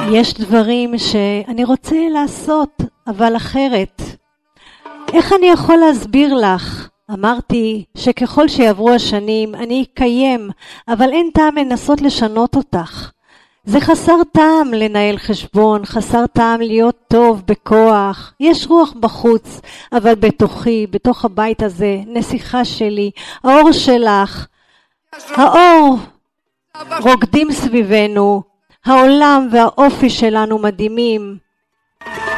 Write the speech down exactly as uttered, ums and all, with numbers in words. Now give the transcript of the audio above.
יש דברים שאני רוצה לעשות, אבל אחרת. איך אני יכול להסביר לך? אמרתי שככל שיעברו השנים אני אקיים, אבל אין טעם לנסות לשנות אותך. זה חסר טעם לנהל חשבון, חסר טעם להיות טוב בכוח. יש רוח בחוץ, אבל בתוכי, בתוך הבית הזה, נסיכה שלי, האור שלך, האור רוקדים סביבנו, העולם והאופי שלנו מדהימים.